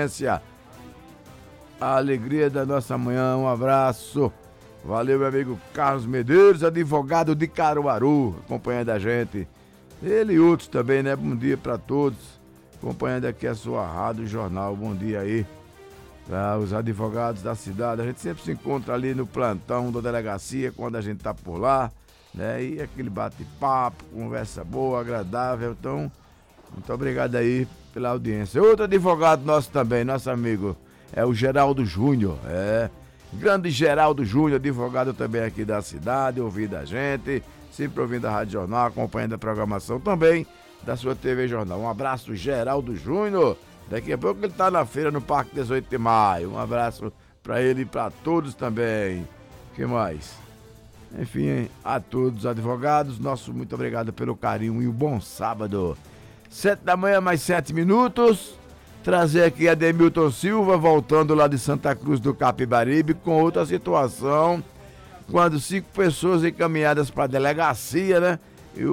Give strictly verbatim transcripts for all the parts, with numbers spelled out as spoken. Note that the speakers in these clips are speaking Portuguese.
audiência. A alegria da nossa manhã, um abraço. Valeu, meu amigo Carlos Medeiros, advogado de Caruaru, acompanhando a gente. Ele e outros também, né? Bom dia para todos, acompanhando aqui a sua rádio, jornal. Bom dia aí para os advogados da cidade. A gente sempre se encontra ali no plantão da delegacia, quando a gente tá por lá, né? E aquele bate-papo, conversa boa, agradável. Então, muito obrigado aí pela audiência. Outro advogado nosso também, nosso amigo, é o Geraldo Júnior, é... Grande Geraldo Júnior, advogado também aqui da cidade, ouvindo a gente, sempre ouvindo a Rádio Jornal, acompanhando a programação também da sua T V Jornal. Um abraço, Geraldo Júnior. Daqui a pouco ele tá na feira no Parque dezoito de maio. Um abraço para ele e para todos também. O que mais? Enfim, a todos os advogados, nosso muito obrigado pelo carinho e um bom sábado. Sete da manhã, mais sete minutos. Trazer aqui a Demilton Silva, voltando lá de Santa Cruz do Capibaribe, com outra situação, quando cinco pessoas encaminhadas para a delegacia, né? E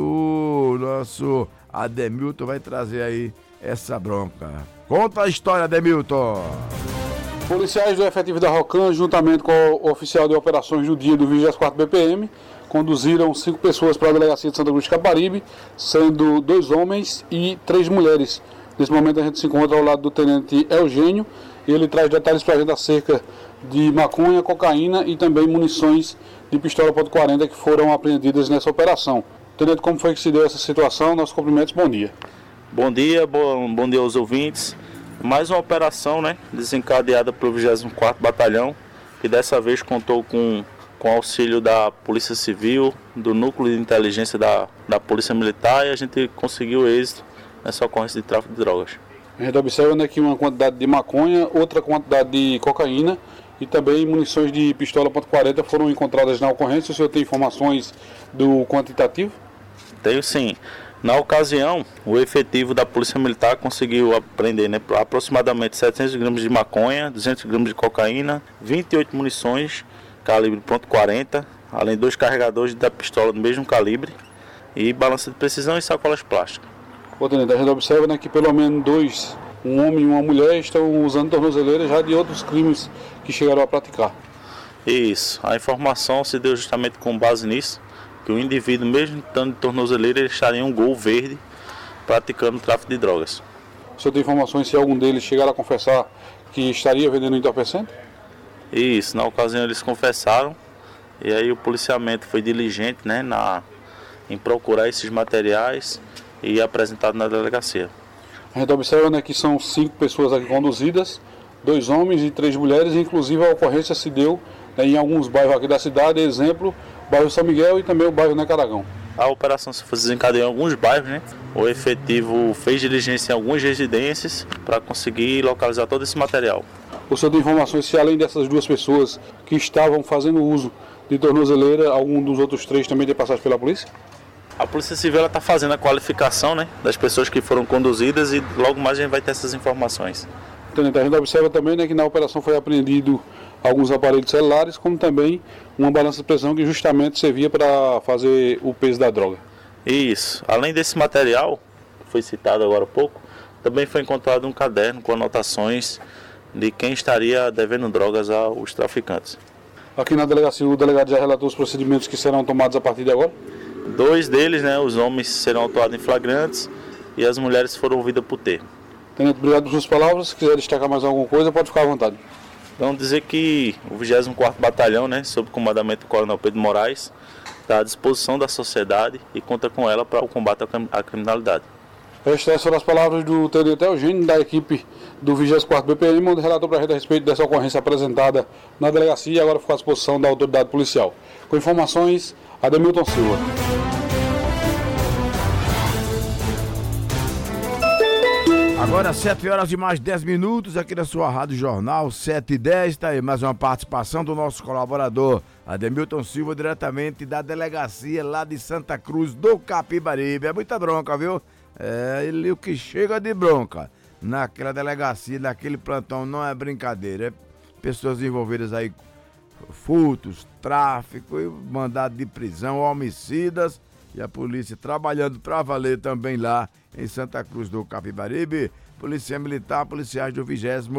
o nosso Ademilton vai trazer aí essa bronca. Conta a história, Ademilton. Policiais do efetivo da ROCAN, juntamente com o oficial de operações do dia do vigésimo quarto B P M, conduziram cinco pessoas para a delegacia de Santa Cruz do Capibaribe, sendo dois homens e três mulheres. Nesse momento a gente se encontra ao lado do tenente Eugênio e ele traz detalhes para a gente acerca de maconha, cocaína e também munições de pistola ponto quarenta que foram apreendidas nessa operação. Tenente, como foi que se deu essa situação? Nossos cumprimentos, bom dia. Bom dia, bom, bom dia aos ouvintes. Mais uma operação, né, desencadeada pelo vigésimo quarto Batalhão, que dessa vez contou com, com auxílio da Polícia Civil, do Núcleo de Inteligência da, da Polícia Militar, e a gente conseguiu êxito nessa ocorrência de tráfico de drogas. A gente observa aqui uma quantidade de maconha, outra quantidade de cocaína e também munições de pistola ponto quarenta foram encontradas na ocorrência. O senhor tem informações do quantitativo? Tenho sim. Na ocasião, o efetivo da Polícia Militar conseguiu apreender, né, aproximadamente setecentos gramas de maconha, duzentos gramas de cocaína, vinte e oito munições calibre ponto quarenta, além de dois carregadores da pistola do mesmo calibre e balança de precisão e sacolas plásticas. Ô, tenente, a gente observa, né, que pelo menos dois, um homem e uma mulher, estão usando tornozeleiras já de outros crimes que chegaram a praticar. Isso, a informação se deu justamente com base nisso, que o indivíduo, mesmo estando de tornozeleira, ele estaria em um Gol verde praticando tráfico de drogas. O senhor tem informações se algum deles chegaram a confessar que estaria vendendo entorpecente? Isso, na ocasião eles confessaram, e aí o policiamento foi diligente, né, na, em procurar esses materiais e apresentado na delegacia. A gente observa, né, que são cinco pessoas aqui conduzidas, dois homens e três mulheres, e inclusive a ocorrência se deu, né, em alguns bairros aqui da cidade, exemplo, o bairro São Miguel e também o bairro Necaragão. A operação se desencadeou em alguns bairros, né? O efetivo fez diligência em algumas residências para conseguir localizar todo esse material. O senhor tem informações se além dessas duas pessoas que estavam fazendo uso de tornozeleira, algum dos outros três também tem passagem pela polícia? A Polícia Civil está fazendo a qualificação, né, das pessoas que foram conduzidas e logo mais a gente vai ter essas informações. Tenente, a gente observa também, né, que na operação foi apreendido alguns aparelhos celulares, como também uma balança de pressão que justamente servia para fazer o peso da droga. Isso. Além desse material, que foi citado agora há pouco, também foi encontrado um caderno com anotações de quem estaria devendo drogas aos traficantes. Aqui na delegacia, o delegado já relatou os procedimentos que serão tomados a partir de agora? Dois deles, né, os homens serão autuados em flagrantes e as mulheres foram ouvidas por termo. Tenente, obrigado por suas palavras. Se quiser destacar mais alguma coisa, pode ficar à vontade. Vamos dizer que o vigésimo quarto Batalhão, né, sob comandamento do Coronel Pedro Moraes, está à disposição da sociedade e conta com ela para o combate à criminalidade. Estas foram as palavras do tenente Eugênio, da equipe do vigésimo quarto B P M, onde relatou para a gente a respeito dessa ocorrência apresentada na delegacia e agora ficou à disposição da autoridade policial. Com informações, Ademilton Silva. Agora sete horas e mais dez minutos aqui na sua Rádio Jornal, sete e dez, tá aí mais uma participação do nosso colaborador, Ademilton Silva, diretamente da delegacia lá de Santa Cruz do Capibaribe. É muita bronca, viu? É, ele o que chega de bronca naquela delegacia, naquele plantão, não é brincadeira. É pessoas envolvidas aí, furtos, tráfico, mandado de prisão, homicidas, e a polícia trabalhando pra valer também lá em Santa Cruz do Capibaribe. Polícia Militar, policiais do vigésimo